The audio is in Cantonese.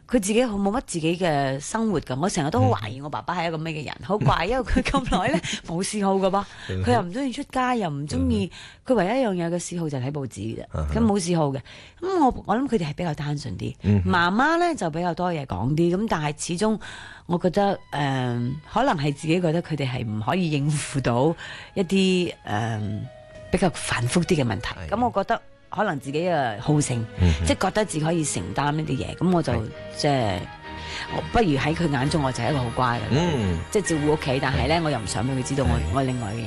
佢自己冇乜自己嘅生活㗎。我成日都好懷疑我爸爸係一個咩嘅人，好怪，因為佢咁耐咧冇嗜好㗎噃，佢又唔中意出街，又唔中意，佢唯一一樣嘢嘅嗜好就係睇報紙嘅啫，咁冇嗜好嘅。咁我諗佢哋係比較單純啲，媽媽咧就比較多嘢講啲，咁但係始終我覺得可能係自己覺得佢哋係唔可以應付到一啲比較繁複啲嘅問題，咁我覺得可能自己嘅好勝，即係覺得自己可以承擔呢啲嘢，咁我就即係我不如喺佢眼中我就係一個好乖嘅，即係照顧屋企，但係咧我又唔想俾佢知道我另外嘅嘢。